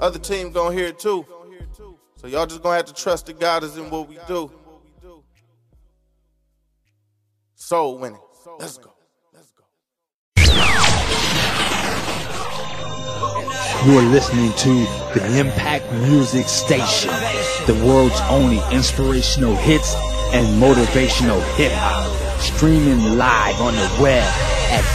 other team gonna hear it too. So y'all just gonna have to trust that God is in what we do. Soul winning. Let's go. You are listening to the Impact Music Station, the world's only inspirational hits and motivational hip-hop, streaming live on the web at